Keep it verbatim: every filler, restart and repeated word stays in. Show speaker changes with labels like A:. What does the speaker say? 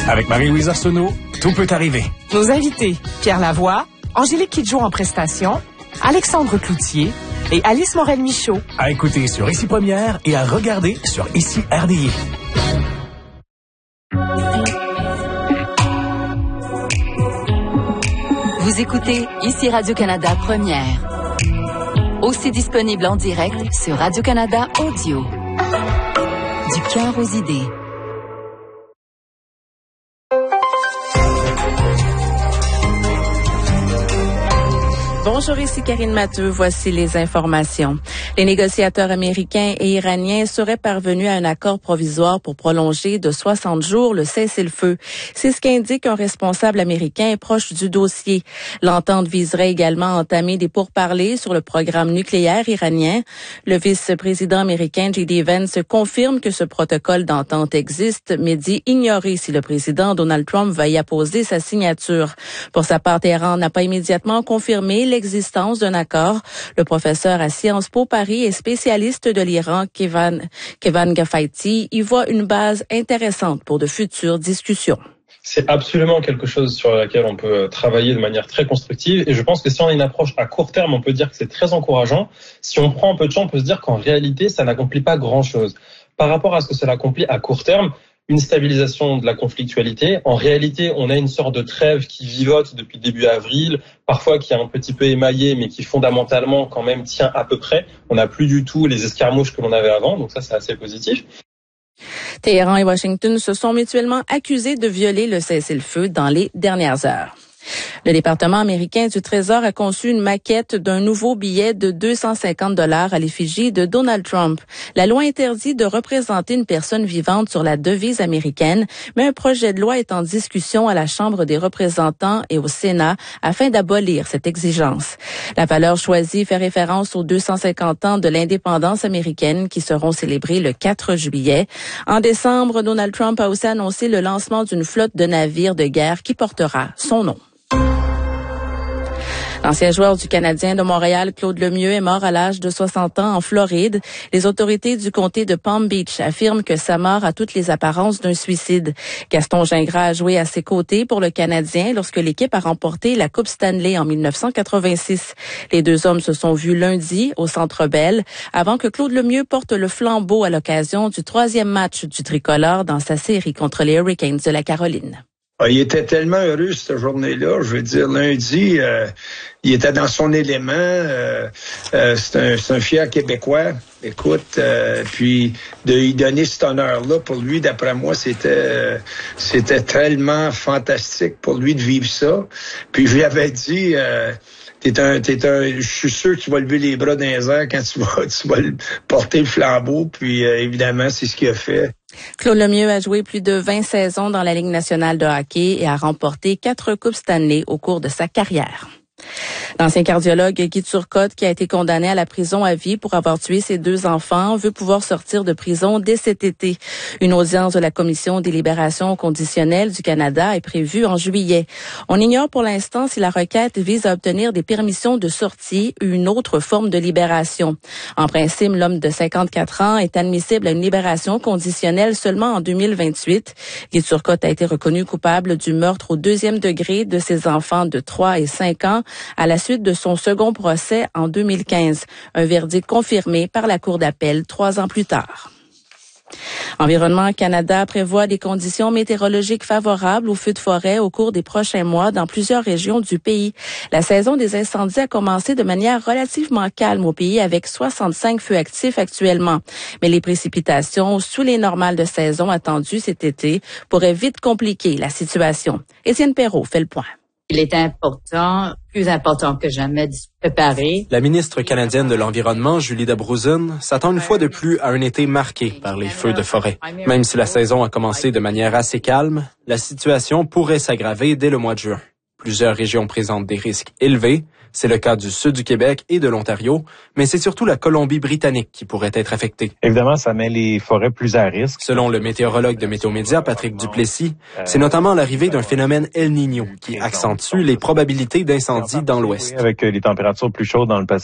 A: Avec Marie-Louise Arsenault, tout peut arriver.
B: Nos invités, Pierre Lavoie, Angélique Kidjo en prestation, Alexandre Cloutier et Alice Morel-Michaud.
A: À écouter sur Ici Première et à regarder sur Ici R D I.
C: Vous écoutez Ici Radio-Canada Première. Aussi disponible en direct sur Radio-Canada Audio. Du cœur aux idées.
D: Bonjour, ici Karine Matteux. Voici les informations. Les négociateurs américains et iraniens seraient parvenus à un accord provisoire pour prolonger de soixante jours le cessez-le-feu. C'est ce qu'indique un responsable américain proche du dossier. L'entente viserait également à entamer des pourparlers sur le programme nucléaire iranien. Le vice-président américain J D Vance confirme que ce protocole d'entente existe, mais dit ignorer si le président Donald Trump va y apposer sa signature. Pour sa part, Téhéran n'a pas immédiatement confirmé l'existence d'un accord. Le professeur à Sciences Po Paris et spécialiste de l'Iran, Kevan, Kevan Gafaiti, y voit une base intéressante pour de futures discussions.
E: C'est absolument quelque chose sur laquelle on peut travailler de manière très constructive. Et je pense que si on a une approche à court terme, on peut dire que c'est très encourageant. Si on prend un peu de temps, on peut se dire qu'en réalité, ça n'accomplit pas grand-chose. Par rapport à ce que cela accomplit à court terme, une stabilisation de la conflictualité. En réalité, on a une sorte de trêve qui vivote depuis début avril, parfois qui est un petit peu émaillée, mais qui fondamentalement quand même tient à peu près. On n'a plus du tout les escarmouches que l'on avait avant, donc ça c'est assez positif.
D: Téhéran et Washington se sont mutuellement accusés de violer le cessez-le-feu dans les dernières heures. Le département américain du Trésor a conçu une maquette d'un nouveau billet de deux cent cinquante dollars à l'effigie de Donald Trump. La loi interdit de représenter une personne vivante sur la devise américaine, mais un projet de loi est en discussion à la Chambre des représentants et au Sénat afin d'abolir cette exigence. La valeur choisie fait référence aux deux cent cinquante ans de l'indépendance américaine qui seront célébrés le quatre juillet. En décembre, Donald Trump a aussi annoncé le lancement d'une flotte de navires de guerre qui portera son nom. L'ancien joueur du Canadien de Montréal, Claude Lemieux, est mort à l'âge de soixante ans en Floride. Les autorités du comté de Palm Beach affirment que sa mort a toutes les apparences d'un suicide. Gaston Gingras a joué à ses côtés pour le Canadien lorsque l'équipe a remporté la Coupe Stanley en dix-neuf cent quatre-vingt-six. Les deux hommes se sont vus lundi au Centre Bell avant que Claude Lemieux porte le flambeau à l'occasion du troisième match du tricolore dans sa série contre les Hurricanes de la Caroline.
F: Il était tellement heureux cette journée-là. Je veux dire, lundi, euh, il était dans son élément. Euh, euh, c'est, un, c'est un fier Québécois. Écoute, euh, puis de lui donner cet honneur-là, pour lui, d'après moi, c'était euh, c'était tellement fantastique pour lui de vivre ça. Puis je lui avais dit... Euh, T'es un, t'es un, je suis sûr que tu vas lever les bras dans les airs quand tu vas, tu vas porter le flambeau. Puis euh, évidemment, c'est ce qu'il a fait.
D: Claude Lemieux a joué plus de vingt saisons dans la Ligue nationale de hockey et a remporté quatre Coupes Stanley au cours de sa carrière. L'ancien cardiologue Guy Turcotte, qui a été condamné à la prison à vie pour avoir tué ses deux enfants, veut pouvoir sortir de prison dès cet été. Une audience de la Commission des libérations conditionnelles du Canada est prévue en juillet. On ignore pour l'instant si la requête vise à obtenir des permissions de sortie ou une autre forme de libération. En principe, l'homme de cinquante-quatre ans est admissible à une libération conditionnelle seulement en deux mille vingt-huit. Guy Turcotte a été reconnu coupable du meurtre au deuxième degré de ses enfants de trois et cinq ans à la suite de son second procès en deux mille quinze. Un verdict confirmé par la Cour d'appel trois ans plus tard. Environnement Canada prévoit des conditions météorologiques favorables aux feux de forêt au cours des prochains mois dans plusieurs régions du pays. La saison des incendies a commencé de manière relativement calme au pays avec soixante-cinq feux actifs actuellement. Mais les précipitations sous les normales de saison attendues cet été pourraient vite compliquer la situation. Étienne Perrault fait le point.
G: Il est important, plus important que jamais, de se préparer.
H: La ministre canadienne de l'Environnement, Julie Dabrouzen, s'attend une fois de plus à un été marqué par les feux de forêt. Même si la saison a commencé de manière assez calme, la situation pourrait s'aggraver dès le mois de juin. Plusieurs régions présentent des risques élevés. C'est le cas du sud du Québec et de l'Ontario, mais c'est surtout la Colombie-Britannique qui pourrait être affectée.
I: Évidemment, ça met les forêts plus à risque.
H: Selon le météorologue de Météo Média, Patrick Duplessis, c'est notamment l'arrivée d'un phénomène El Niño qui accentue les probabilités d'incendie dans l'Ouest.
I: Avec les températures plus chaudes dans le Pacifique.